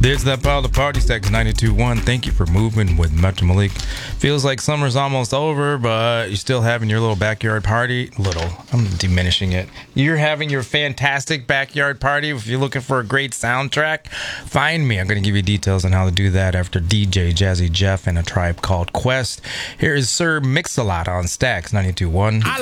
There's that pile of party stacks 92.1. Thank you for moving with Metro Malik. Feels like summer's almost over, but you're still having your little backyard party. I'm diminishing it. You're having your fantastic backyard party. If you're looking for a great soundtrack, find me. I'm going to give you details on how to do that after DJ Jazzy Jeff and A Tribe Called Quest. Here is Sir Mix-a-Lot on Stacks 92.1.